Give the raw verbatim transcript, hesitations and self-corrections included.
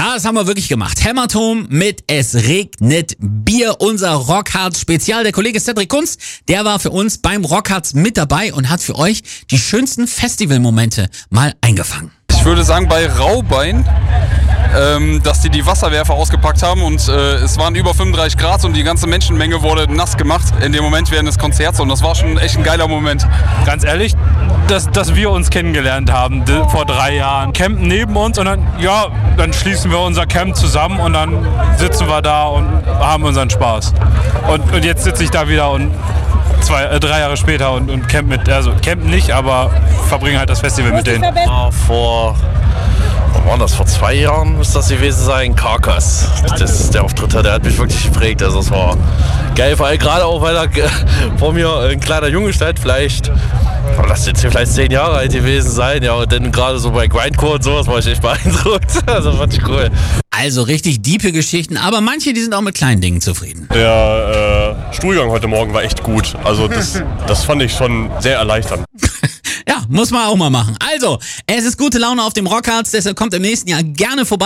Ja, das haben wir wirklich gemacht. Hämatom mit Es regnet Bier, unser Rockharz-Spezial. Der Kollege Cedric Kunz, der war für uns beim Rockharz mit dabei und hat für euch die schönsten Festivalmomente mal eingefangen. Ich würde sagen, bei Raubein, ähm, dass die die Wasserwerfer ausgepackt haben und äh, es waren über fünfunddreißig Grad und die ganze Menschenmenge wurde nass gemacht in dem Moment während des Konzerts und das war schon echt ein geiler Moment. Ganz ehrlich, dass, dass wir uns kennengelernt haben vor drei Jahren. Campen neben uns und dann, ja, dann schließen wir unser Camp zusammen und dann sitzen wir da und haben unseren Spaß. Und, und jetzt sitze ich da wieder und zwei, äh, drei Jahre später und, und camp mit, also campen nicht, aber verbringen halt das Festival mit denen. Ja, vor, wann war das, vor zwei Jahren müsste das gewesen sein, Carcass. Das ist der Auftritt, der hat mich wirklich geprägt. Also es war geil, vor allem gerade auch, weil da vor mir ein kleiner Junge stand, vielleicht, lass jetzt vielleicht zehn Jahre alt gewesen sein, ja, und dann gerade so bei Grindcore und sowas war ich echt beeindruckt. Also fand ich cool. Also richtig diepe Geschichten, aber manche, die sind auch mit kleinen Dingen zufrieden. Der äh, Stuhlgang heute Morgen war echt gut. Also das, das fand ich schon sehr erleichternd. Ja, muss man auch mal machen. Also, es ist gute Laune auf dem Rockharz, deshalb kommt im nächsten Jahr gerne vorbei.